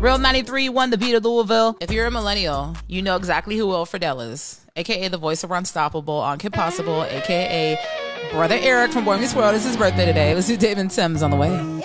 Real 93 won the beat of Louisville. If you're a millennial, you know exactly who Will Friedle is, aka the voice of Unstoppable on Kim Possible, aka Brother Eric from Boy Meets World. It's his birthday today. Let's do David Sims on the way.